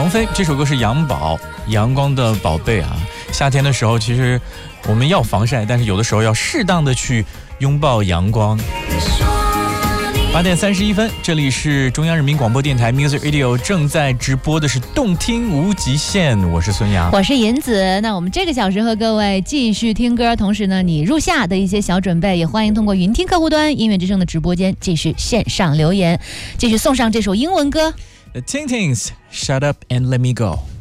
王菲这首歌是杨宝，阳光的宝贝啊。夏天的时候，其实我们要防晒，但是有的时候要适当的去拥抱阳光。8点31分，这里是中央人民广播电台 Music Radio， 正在直播的是动听无极限，我是孙杨， 我是银子。那我们这个小时和各位继续听歌，同时呢，你入夏的一些小准备，也欢迎通过云听客户端音乐之声的直播间继续线上留言，继续送上这首英文歌 The Tintins Shut Up and Let Me Go。